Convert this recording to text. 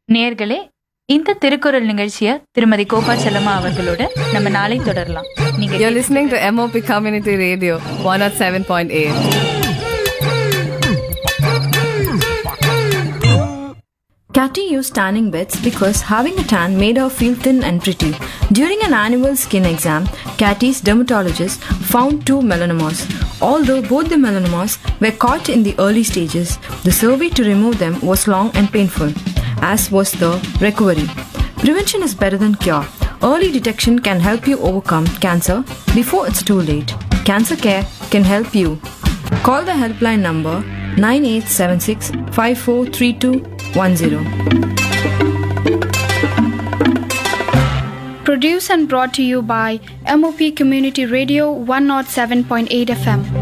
நேயர்களே, இந்த திருக்குறள் நிகழ்ச்சியை திருமதி கோபா செல்லம்மா அவர்களோட நம்ம நாளை தொடரலாம். You're listening to MOP Community Radio 107.8. Catty used tanning beds because having a tan made her feel thin and pretty. During an annual skin exam, Catty's dermatologist found 2 melanomas. Although both the melanomas were caught in the early stages, the survey to remove them was long and painful, as was the recovery. Prevention is better than cure. Early detection can help you overcome cancer before it's too late. Cancer Care can help you. Call the helpline number 9876 543210. Produced and brought to you by MOP Community Radio 107.8 FM.